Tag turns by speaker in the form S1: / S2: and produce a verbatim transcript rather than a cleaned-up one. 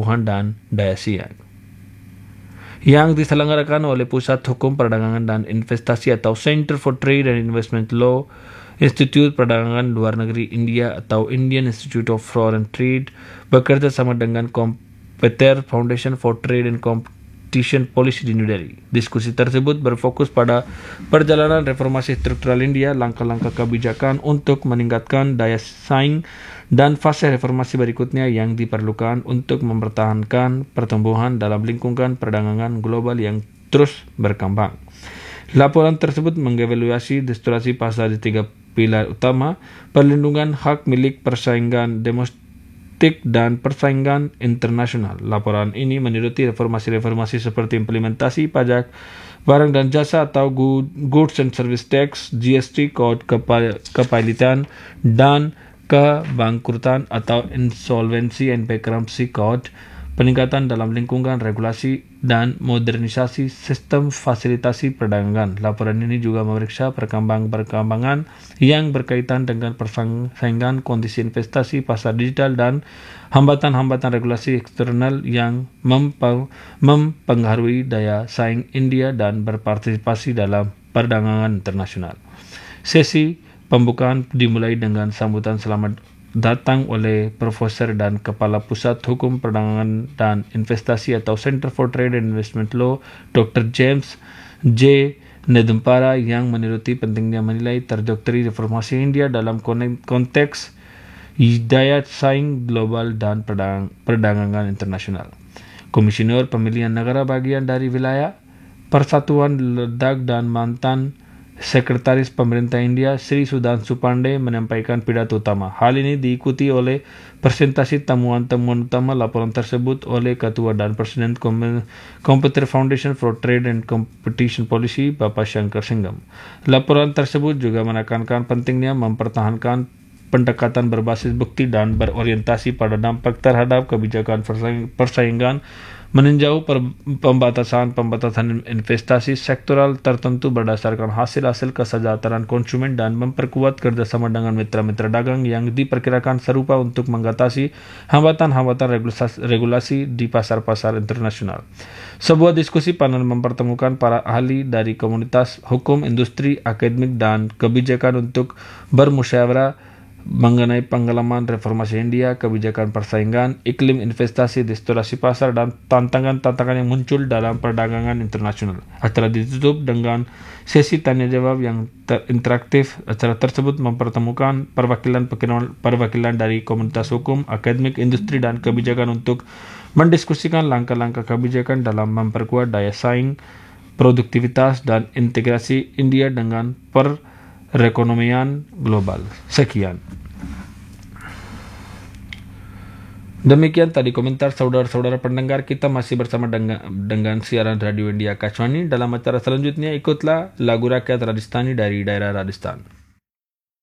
S1: pertumbuhan dan daya saing yang diselenggarakan oleh Pusat Hukum Perdagangan dan Investasi atau Center for Trade and Investment Law, Institut Perdagangan Luar Negeri India atau Indian Institute of Foreign Trade bekerja sama dengan Competer Foundation for Trade and Competition Policy di New Delhi. Diskusi tersebut berfokus pada perjalanan reformasi struktural India, langkah-langkah kebijakan untuk meningkatkan daya saing, dan fase reformasi berikutnya yang diperlukan untuk mempertahankan pertumbuhan dalam lingkungan perdagangan global yang terus berkembang. Laporan tersebut mengevaluasi distorsi pasar di tiga pilar utama: perlindungan hak milik, persaingan domestik, dan persaingan internasional. Laporan ini menyoroti reformasi-reformasi seperti implementasi pajak barang dan jasa atau Goods and Service Tax, G S T, Kode Kepahilitan, dan Kebangkrutan atau Insolvency and Bankruptcy Code, peningkatan dalam lingkungan regulasi, dan modernisasi sistem fasilitasi perdagangan. Laporan ini juga memeriksa perkembangan-perkembangan yang berkaitan dengan persaingan, kondisi investasi, pasar digital, dan hambatan-hambatan regulasi eksternal yang mempengaruhi daya saing India dan berpartisipasi dalam perdagangan internasional. Sesi pembukaan dimulai dengan sambutan selamat datang oleh Profesor dan Kepala Pusat Hukum Perdagangan dan Investasi atau Center for Trade and Investment Law, Doktor James J. Nedumpara, yang menyoroti pentingnya menilai trajektori reformasi India dalam konteks daya saing global dan perdagangan internasional. Komisioner Pemilihan Negara bagian dari wilayah Persatuan Ladakh dan mantan Sekretaris Pemerintah India Sri Sudhanshu Pandey menyampaikan pidato utama. Hal ini diikuti oleh presentasi temuan-temuan utama laporan tersebut oleh Ketua dan Presiden Competer Foundation for Trade and Competition Policy, Bapak Shankar Singham. Laporan tersebut juga menekankan pentingnya mempertahankan pendekatan berbasis bukti dan berorientasi pada dampak terhadap kebijakan persaingan, meninjau pembatasan-pembatasan investasi sektoral tertentu berdasarkan hasil-hasil kesejahteraan konsumen, dan memperkuat kerjasama dengan mitra-mitra dagang yang diperkirakan serupa untuk mengatasi hambatan-hambatan regulasi di pasar-pasar internasional. Sebuah diskusi panel mempertemukan para ahli dari komunitas hukum, industri, akademik, dan kebijakan untuk bermusyawarah mengenai pengalaman reformasi India, kebijakan persaingan, iklim investasi, distorsi pasar, dan tantangan-tantangan yang muncul dalam perdagangan internasional. Acara ditutup dengan sesi tanya jawab yang interaktif. Acara tersebut mempertemukan perwakilan perwakilan dari komunitas hukum, akademik, industri, dan kebijakan untuk mendiskusikan langkah-langkah kebijakan dalam memperkuat daya saing, produktivitas, dan integrasi India dengan per perekonomian global. Sekian. Demikian tadi komentar saudara-saudara pendengar. Kita masih bersama dengan, dengan siaran Radio India Kashmani. Dalam acara selanjutnya ikutlah lagu rakyat Rajasthani dari daerah Rajasthan.